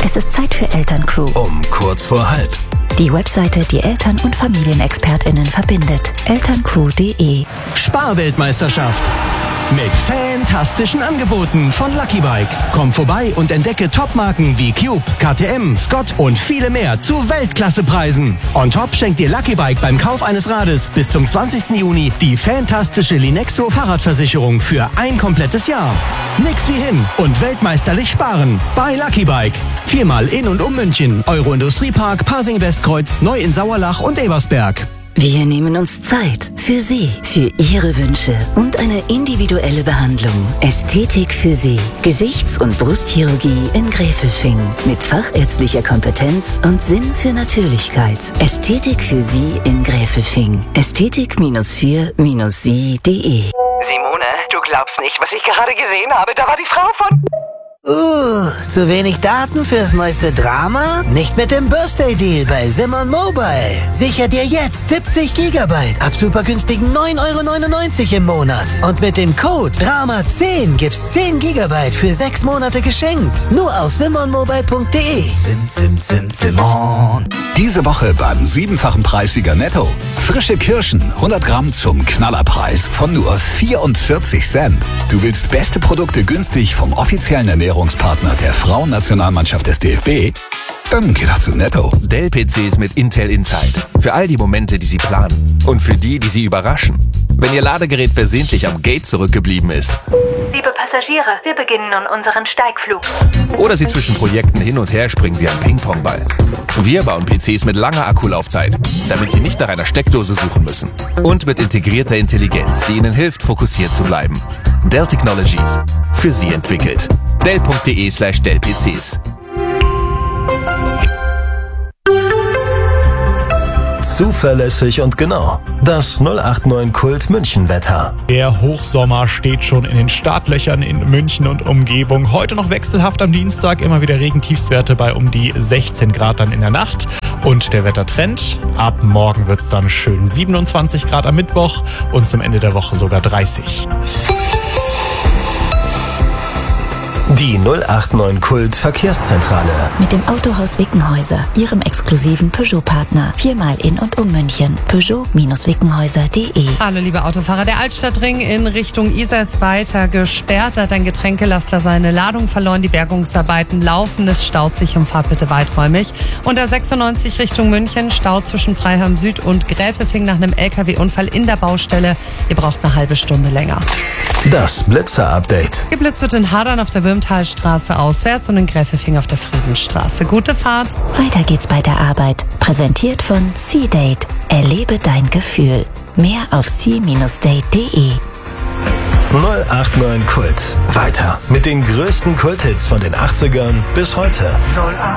Es ist Zeit für Elterncrew. Um kurz vor halb. Die Webseite, die Eltern- und FamilienexpertInnen verbindet. Elterncrew.de. Sparweltmeisterschaft. Mit fantastischen Angeboten von Lucky Bike. Komm vorbei und entdecke Topmarken wie Cube, KTM, Scott und viele mehr zu Weltklassepreisen. On top schenkt dir Lucky Bike beim Kauf eines Rades bis zum 20. Juni die fantastische Linexo Fahrradversicherung für ein komplettes Jahr. Nix wie hin und weltmeisterlich sparen bei Lucky Bike. 4-mal in und um München, Euro-Industriepark, Pasing-Westkreuz, Neu in Sauerlach und Ebersberg. Wir nehmen uns Zeit für Sie, für Ihre Wünsche und eine individuelle Behandlung. Ästhetik für Sie. Gesichts- und Brustchirurgie in Gräfelfing. Mit fachärztlicher Kompetenz und Sinn für Natürlichkeit. Ästhetik für Sie in Gräfelfing. Ästhetik-für-sie.de. Simone, du glaubst nicht, was ich gerade gesehen habe. Da war die Frau von... Zu wenig Daten fürs neueste Drama? Nicht mit dem Birthday Deal bei Simon Mobile. Sicher dir jetzt 70 GB ab super günstigen 9,99 € im Monat. Und mit dem Code DRAMA10 gibt's 10 GB für 6 Monate geschenkt. Nur auf simonmobile.de. Simon. Diese Woche beim 7-fachen Preissieger Netto. Frische Kirschen, 100 Gramm zum Knallerpreis von nur 44 Cent. Du willst beste Produkte günstig vom offiziellen Ernährungspartner der Frauennationalmannschaft des DFB? Dann geh doch zu Netto. Dell-PCs mit Intel Inside. Für all die Momente, die Sie planen. Und für die, die Sie überraschen. Wenn Ihr Ladegerät versehentlich am Gate zurückgeblieben ist. Liebe Passagiere, wir beginnen nun unseren Steigflug. Oder Sie zwischen Projekten hin und her springen wie ein Ping-Pong-Ball. Wir bauen PCs mit langer Akkulaufzeit, damit Sie nicht nach einer Steckdose suchen müssen. Und mit integrierter Intelligenz, die Ihnen hilft, fokussiert zu bleiben. Dell Technologies. Für Sie entwickelt. Dell.de/Dell-PCs. Zuverlässig und genau. Das 089 Kult München Wetter. Der Hochsommer steht schon in den Startlöchern in München und Umgebung. Heute noch wechselhaft am Dienstag, immer wieder Regentiefstwerte bei um die 16 Grad dann in der Nacht. Und der Wettertrend, ab morgen wird es dann schön 27 Grad am Mittwoch und zum Ende der Woche sogar 30. Die 089 Kult Verkehrszentrale. Mit dem Autohaus Wickenhäuser, Ihrem exklusiven Peugeot-Partner. 4-mal in und um München. Peugeot-Wickenhäuser.de. Hallo liebe Autofahrer, der Altstadtring in Richtung Isar ist weiter gesperrt. Da hat ein Getränkelaster seine Ladung verloren. Die Bergungsarbeiten laufen. Es staut sich, fahrt bitte weiträumig. Und der 96 Richtung München staut zwischen Freiham Süd und Gräfelfing nach einem LKW-Unfall in der Baustelle. Ihr braucht eine halbe Stunde länger. Das Blitzer-Update. Geblitzt wird in Hadern auf der Würmtalstraße auswärts und in Gräfelfing auf der Friedenstraße. Gute Fahrt. Weiter geht's bei der Arbeit. Präsentiert von C-Date. Erlebe dein Gefühl. Mehr auf c-date.de. 089 Kult. Weiter mit den größten Kulthits von den 80ern bis heute. 089.